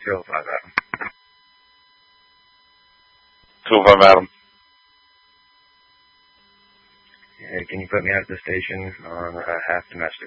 205 Adam. 205 Adam. Can you put me out at the station on half domestic?